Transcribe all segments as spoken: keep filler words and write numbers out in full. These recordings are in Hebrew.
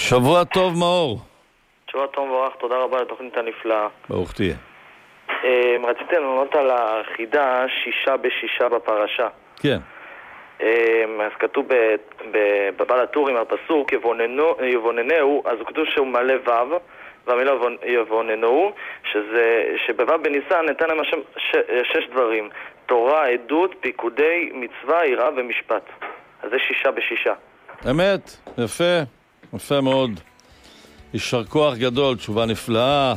שבוע טוב, מאור. שבוע טוב מבורך, תודה רבה לתוכנית הנפלאה. ברוך תהיה. רציתי לענות על החידה שישה בשישה בפרשה. כן. אז כתוב בבעל הטורים, הפסוק יבוננהו, אז הוא כתוב שהוא מלא וו, והמילה יבוננהו, שבוו בניסן נתן להם השם שש דברים: תורה, עדות, פיקודי, מצווה, יראה ומשפט. אז זה שישה בשישה. אמת, יפה, יפה מאוד. יישר כוח גדול, תשובה נפלאה.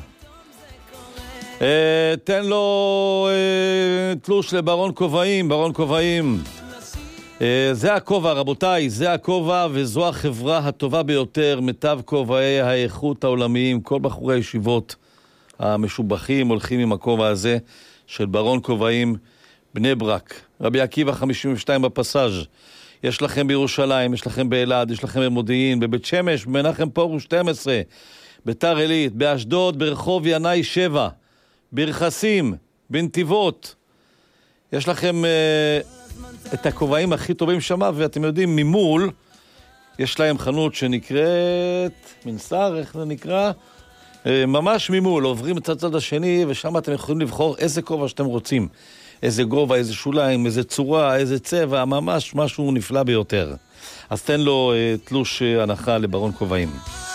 אה, תן לו אה, תלוש לברון כובעים, ברון כובעים. אה, זה הכובע, רבותיי, זה הכובע, וזו החברה הטובה ביותר, מיטב כובעי האיכות העולמיים. כל בחורי הישיבות המשובחים הולכים עם הכובע הזה של ברון כובעים, בני ברק. רבי עקיבא חמישים ושתיים בפסאז'. יש לכם בירושלים, יש לכם באלעד, יש לכם במודיעין, בבית שמש, במנחם פרוש שתים עשרה, ביתר עילית, באשדוד, ברחוב ינאי שבע, ברכסים, בנתיבות. יש לכם אה, את הכובעים הכי טובים שמה, ואתם יודעים, ממול, יש להם חנות שנקראת, מנסר, איך זה נקרא? אה, ממש ממול, עוברים את הצד השני, ושם אתם יכולים לבחור איזה כובע שאתם רוצים. איזה גובה, איזה שוליים, איזה צורה, איזה צבע, ממש משהו נפלא ביותר. אז תן לו אה, תלוש אה, הנחה לברון כובעים.